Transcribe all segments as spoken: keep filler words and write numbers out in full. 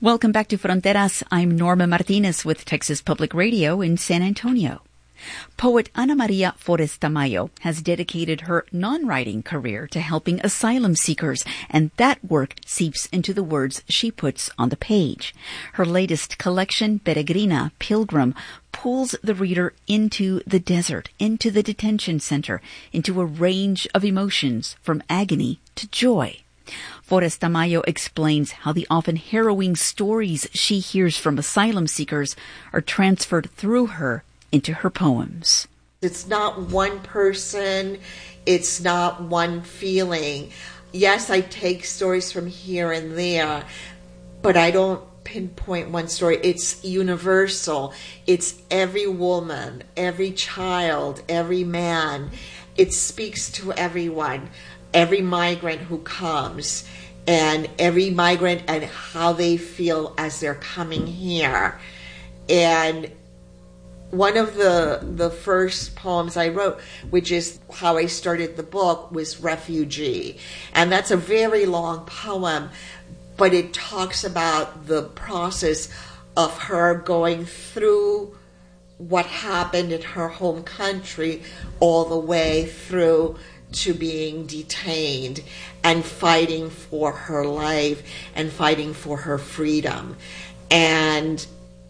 Welcome back to Fronteras. I'm Norma Martinez with Texas Public Radio in San Antonio. Poet Ana Maria Forrest Tamayo has dedicated her non-writing career to helping asylum seekers, and that work seeps into the words she puts on the page. Her latest collection, Peregrina, Pilgrim, pulls the reader into the desert, into the detention center, into a range of emotions from agony to joy. Forrest Tamayo explains how the often harrowing stories she hears from asylum seekers are transferred through her into her poems. It's not one person. It's not one feeling. Yes, I take stories from here and there, but I don't pinpoint one story. It's universal. It's every woman, every child, every man. It speaks to everyone, every migrant who comes, and every migrant and how they feel as they're coming here. And one of the the first poems I wrote, which is how I started the book, was Refugee. And that's a very long poem, but it talks about the process of her going through what happened in her home country all the way through to being detained and fighting for her life and fighting for her freedom. And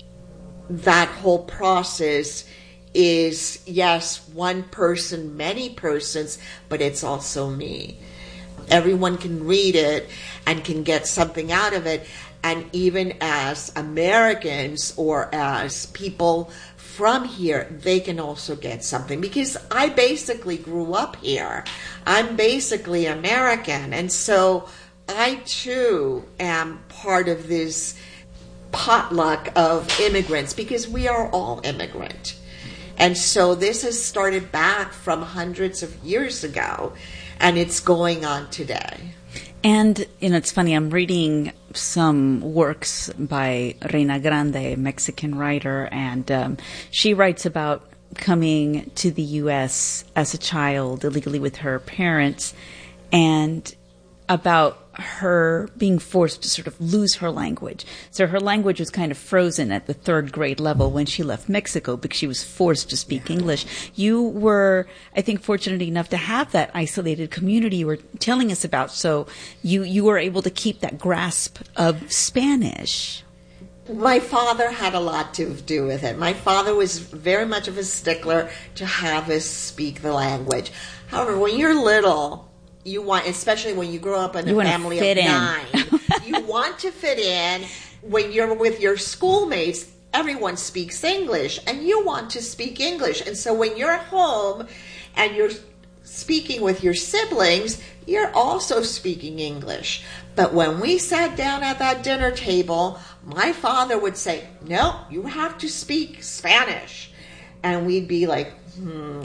that whole process is, yes, one person, many persons, but it's also me. Everyone can read it and can get something out of it. And even as Americans or as people from here, they can also get something. Because I basically grew up here. I'm basically American. And so I, too, am part of this potluck of immigrants, because we are all immigrant. And so this has started back from hundreds of years ago, and it's going on today. And, you know, it's funny, I'm reading some works by Reina Grande, a Mexican writer, and um, she writes about coming to the U S as a child illegally with her parents, and about her being forced to sort of lose her language. So her language was kind of frozen at the third grade level when she left Mexico because she was forced to speak yeah. English. You were, I think, fortunate enough to have that isolated community you were telling us about. So you, you were able to keep that grasp of Spanish. My father had a lot to do with it. My father was very much of a stickler to have us speak the language. However, when you're little, you want, especially when you grow up in a family of nine, you want to fit in. When you're with your schoolmates, everyone speaks English, and you want to speak English. And so when you're at home and you're speaking with your siblings, you're also speaking English. But when we sat down at that dinner table, my father would say, "No, you have to speak Spanish." And we'd be like, hmm.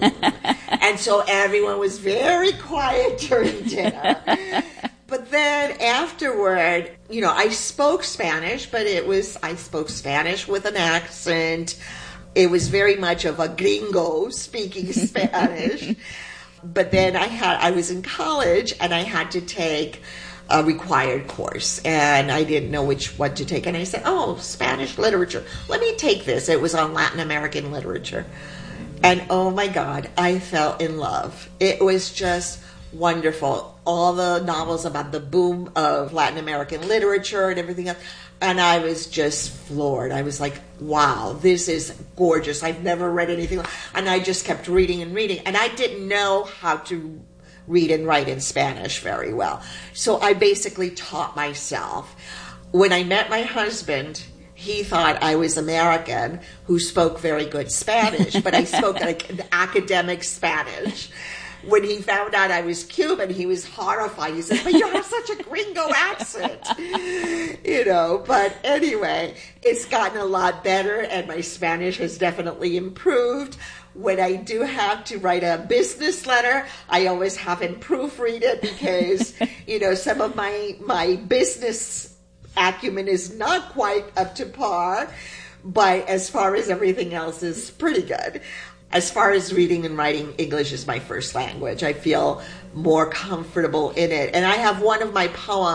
And so everyone was very quiet during dinner. But then afterward, you know, I spoke Spanish, but it was, I spoke Spanish with an accent. It was very much of a gringo speaking Spanish. But then I had, I was in college and I had to take a required course, and I didn't know which one to take. And I said, oh, Spanish literature. Let me take this. It was on Latin American literature. And oh my God, I fell in love. It was just wonderful. All the novels about the boom of Latin American literature and everything else. And I was just floored. I was like, wow, this is gorgeous. I've never read anything. And I just kept reading and reading. And I didn't know how to read and write in Spanish very well. So I basically taught myself. When I met my husband, he thought I was American who spoke very good Spanish, but I spoke like an academic Spanish. When he found out I was Cuban, he was horrified. He said, but you have such a gringo accent. You know, but anyway, it's gotten a lot better, and my Spanish has definitely improved. When I do have to write a business letter, I always have him proofread it because, you know, some of my my business acumen is not quite up to par, but as far as everything else is pretty good. As far as reading and writing, English is my first language. I feel more comfortable in it. And I have one of my poems